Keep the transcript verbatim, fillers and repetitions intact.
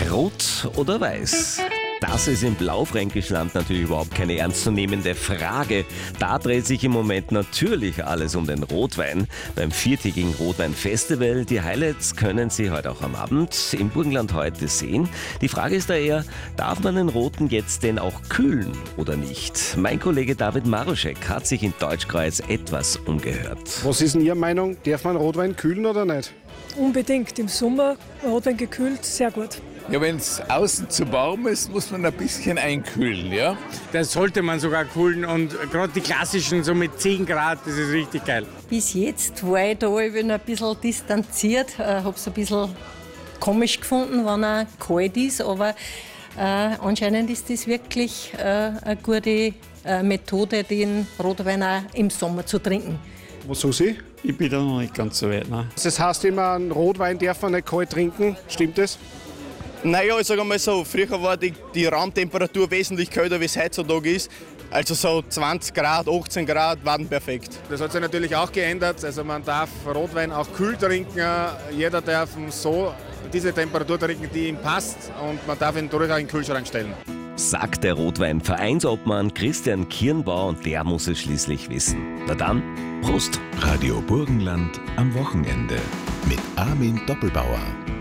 Rot oder weiß? Das ist im Blaufränkischen Land natürlich überhaupt keine ernstzunehmende Frage. Da dreht sich im Moment natürlich alles um den Rotwein. Beim viertägigen Rotweinfestival, die Highlights können Sie heute auch am Abend im Burgenland heute sehen. Die Frage ist da eher, darf man den Roten jetzt denn auch kühlen oder nicht? Mein Kollege David Maroschek hat sich in Deutschkreuz etwas umgehört. Was ist denn Ihre Meinung? Darf man Rotwein kühlen oder nicht? Unbedingt. Im Sommer Rotwein gekühlt, sehr gut. Ja, wenn es außen zu warm ist, muss man ein bisschen einkühlen, ja? Das sollte man sogar kühlen und gerade die klassischen so mit zehn Grad, das ist richtig geil. Bis jetzt war ich da ich bin ein bisschen distanziert, äh, habe es ein bisschen komisch gefunden, wenn er kalt ist, aber äh, anscheinend ist das wirklich äh, eine gute äh, Methode, den Rotwein auch im Sommer zu trinken. Was soll sie? Ich bin da noch nicht ganz so weit. Ne? Das heißt immer, einen Rotwein darf man nicht kalt trinken. Stimmt das? Naja, ich sage mal so, früher war die, die Raumtemperatur wesentlich kälter, wie es heutzutage ist. Also so zwanzig Grad, achtzehn Grad waren perfekt. Das hat sich natürlich auch geändert. Also man darf Rotwein auch kühl trinken. Jeder darf so diese Temperatur trinken, die ihm passt. Und man darf ihn durchaus in den Kühlschrank stellen. Sagt der Rotwein-Vereinsobmann Christian Kirnbauer, und der muss es schließlich wissen. Na dann, Prost! Radio Burgenland am Wochenende mit Armin Doppelbauer.